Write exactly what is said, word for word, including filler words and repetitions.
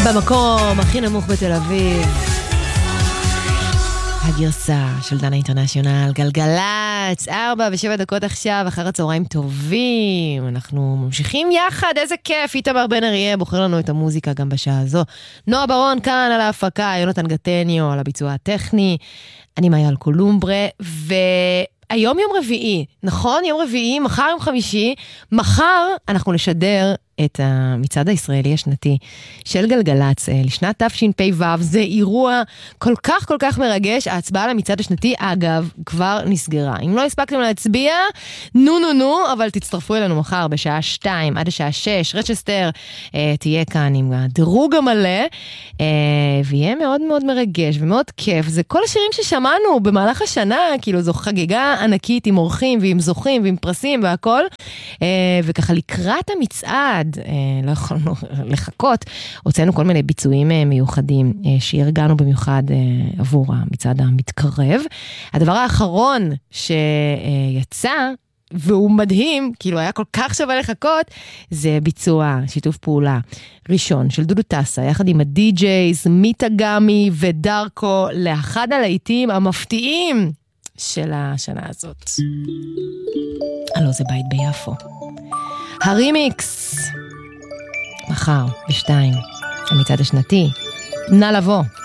במקום הכי נמוך בתל אביב, הגרסה של דנה אינטרנשיונל, גלגלץ, ארבע ושבע דקות עכשיו, אחר הצהריים טובים, אנחנו ממשיכים יחד, איזה כיף, איתמר בן אריה בוחר לנו את המוזיקה גם בשעה הזו, נועה ברון כאן על ההפקה, יונתן גטניו על הביצוע הטכני, אני מאיה קולומברה, והיום יום רביעי, נכון? יום רביעי, מחר יום חמישי, מחר אנחנו נשדר את המצעד הישראלי השנתי של גלגלץ לשנת תשפ"ו. זה אירוע כל כך כל כך מרגש. ההצבעה למצעד השנתי, אגב, כבר נסגרה. אם לא הספקתם להצביע, נו נו נו, אבל תצטרפו אלינו מחר בשעה שתיים עד השעה שש. רצ'סטר אה, תהיה כאן עם הדירוג המלא, אה, ויהיה מאוד מאוד מרגש ומאוד כיף. זה כל השירים ששמענו במהלך השנה, כאילו זו חגיגה ענקית עם אורחים ועם זוכים ועם פרסים והכל. אה, וככה לקראת המצעד, לא יכולנו לחכות, הוצאנו כל מיני ביצועים מיוחדים שארגנו במיוחד עבור המצעד המתקרב. הדבר האחרון שיצא, והוא מדהים, כאילו היה כל כך שווה לחכות, זה ביצוע, שיתוף פעולה ראשון של דודו טסה, יחד עם הדי-ג'ייז, מיטה גמי ודרקו, לאחד הלהיטים המפתיעים של השנה הזאת. הלו, זה בית ביפו. הרימיקס, מחר בשתיים, המצעד השנתי, נא לבוא.